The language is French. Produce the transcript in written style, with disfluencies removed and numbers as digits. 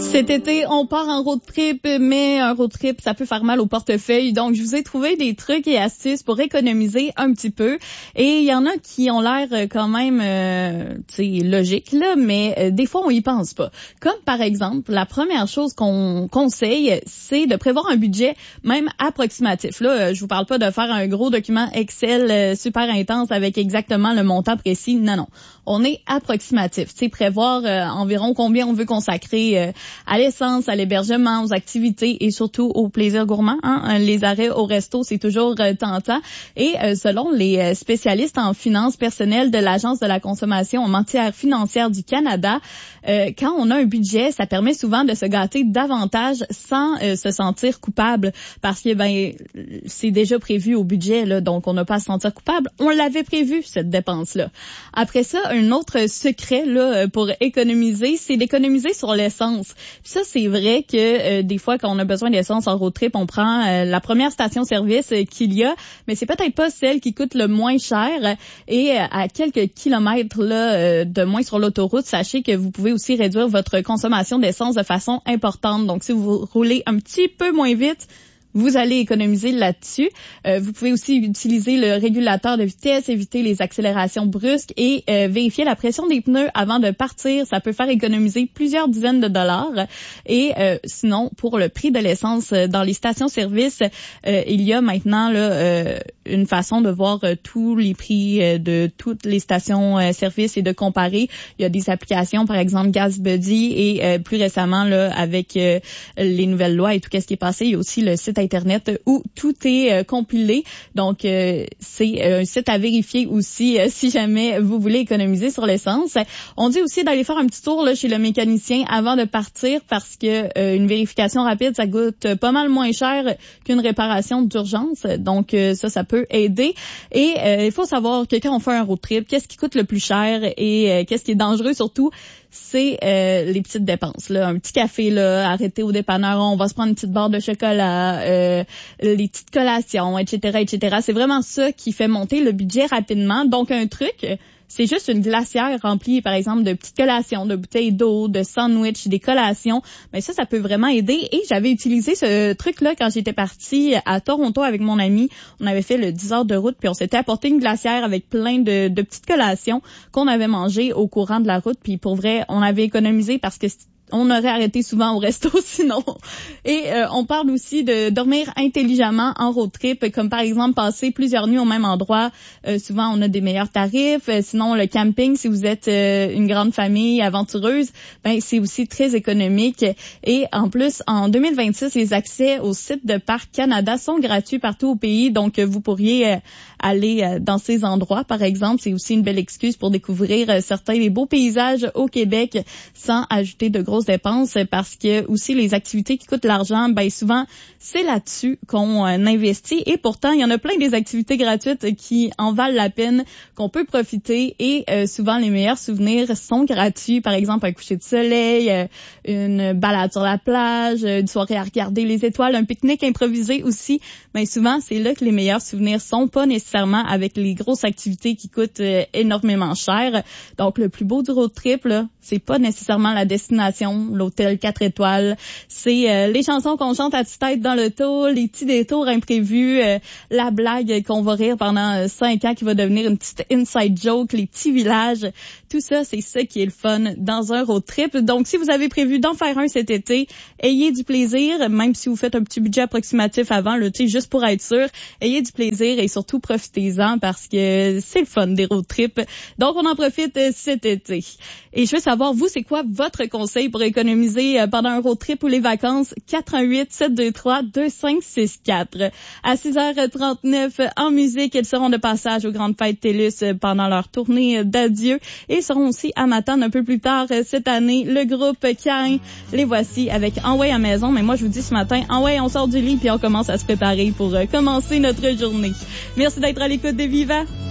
Cet été, on part en road trip, mais un road trip, ça peut faire mal au portefeuille. Donc, je vous ai trouvé des trucs et astuces pour économiser un petit peu. Et il y en a qui ont l'air quand même, logiques, là, mais des fois, on y pense pas. Comme par exemple, la première chose qu'on conseille, c'est de prévoir un budget même approximatif. Là, je vous parle pas de faire un gros document Excel super intense avec exactement le montant précis. Non. On est approximatif. Tu sais, prévoir environ combien on veut consacrer à l'essence, à l'hébergement, aux activités et surtout au plaisir gourmand. Les arrêts au resto, c'est toujours tentant. Et selon les spécialistes en finances personnelles de l'Agence de la consommation en matière financière du Canada, quand on a un budget, ça permet souvent de se gâter davantage sans se sentir coupable parce que c'est déjà prévu au budget, là, donc on n'a pas à se sentir coupable. On l'avait prévu, cette dépense-là. Après ça, un autre secret là pour économiser, c'est d'économiser sur l'essence. Puis ça, c'est vrai que des fois, quand on a besoin d'essence en road trip, on prend la première station-service qu'il y a, mais c'est peut-être pas celle qui coûte le moins cher. Et à quelques kilomètres là de moins sur l'autoroute, sachez que vous pouvez aussi réduire votre consommation d'essence de façon importante. Donc, si vous roulez un petit peu moins vite, vous allez économiser là-dessus. Vous pouvez aussi utiliser le régulateur de vitesse, éviter les accélérations brusques et vérifier la pression des pneus avant de partir. Ça peut faire économiser plusieurs dizaines de dollars. Et sinon, pour le prix de l'essence dans les stations-service, il y a maintenant là une façon de voir tous les prix de toutes les stations-service et de comparer. Il y a des applications, par exemple GasBuddy et plus récemment là avec les nouvelles lois et tout ce qui est passé, il y a aussi le site Internet où tout est compilé. Donc, c'est un site à vérifier aussi si jamais vous voulez économiser sur l'essence. On dit aussi d'aller faire un petit tour là, chez le mécanicien avant de partir parce que une vérification rapide, ça coûte pas mal moins cher qu'une réparation d'urgence. Donc, ça peut aider. Et il faut savoir que quand on fait un road trip, qu'est-ce qui coûte le plus cher et qu'est-ce qui est dangereux surtout, c'est les petites dépenses. Là. Un petit café, là, arrêter au dépanneur, on va se prendre une petite barre de chocolat, les petites collations, etc. C'est vraiment ça qui fait monter le budget rapidement. Donc, un truc, c'est juste une glacière remplie, par exemple, de petites collations, de bouteilles d'eau, de sandwichs, des collations. Mais ça peut vraiment aider. Et j'avais utilisé ce truc-là quand j'étais partie à Toronto avec mon ami. On avait fait le 10 heures de route, puis on s'était apporté une glacière avec plein de petites collations qu'on avait mangées au courant de la route. Puis pour vrai, on avait économisé parce que on aurait arrêté souvent au resto sinon. Et on parle aussi de dormir intelligemment en road trip, comme par exemple passer plusieurs nuits au même endroit. Souvent, on a des meilleurs tarifs. Sinon, le camping, si vous êtes une grande famille aventureuse, c'est aussi très économique. Et en plus, en 2026, les accès au site de Parc Canada sont gratuits partout au pays. Donc, vous pourriez aller dans ces endroits, par exemple. C'est aussi une belle excuse pour découvrir certains des beaux paysages au Québec sans ajouter de grosses dépenses parce que aussi les activités qui coûtent l'argent, souvent c'est là-dessus qu'on investit et pourtant il y en a plein des activités gratuites qui en valent la peine, qu'on peut profiter et souvent les meilleurs souvenirs sont gratuits. Par exemple un coucher de soleil, une balade sur la plage, une soirée à regarder les étoiles, un pique-nique improvisé aussi. Souvent c'est là que les meilleurs souvenirs sont, pas nécessairement avec les grosses activités qui coûtent énormément cher. Donc le plus beau du road trip là, c'est pas nécessairement la destination, l'hôtel 4 étoiles. C'est les chansons qu'on chante à tue-tête dans l'auto, les petits détours imprévus, la blague qu'on va rire pendant 5 ans qui va devenir une petite inside joke, les petits villages. Tout ça, c'est ça qui est le fun dans un road trip. Donc, si vous avez prévu d'en faire un cet été, ayez du plaisir, même si vous faites un petit budget approximatif avant, là, juste pour être sûr, ayez du plaisir et surtout profitez-en parce que c'est le fun des road trips. Donc, on en profite cet été. Et je veux savoir, vous, c'est quoi votre conseil pour économiser pendant un road trip ou les vacances? 418-723-2564. À 6h39 en musique, ils seront de passage aux grandes fêtes TELUS pendant leur tournée d'adieu et seront aussi à Matane un peu plus tard cette année. Le groupe Cain, les voici avec Enway à maison. Mais moi, je vous dis ce matin, Enway, on sort du lit puis on commence à se préparer pour commencer notre journée. Merci d'être à l'écoute de Viva.